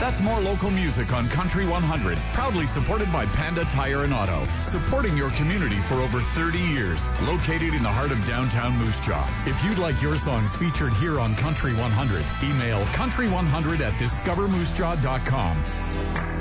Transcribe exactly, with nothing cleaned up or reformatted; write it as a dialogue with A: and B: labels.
A: That's more local music on Country one hundred, proudly supported by Panda Tire and Auto, supporting your community for over thirty years, located in the heart of downtown Moose Jaw. If you'd like your songs featured here on Country one hundred, email country one hundred at discover moose jaw dot com.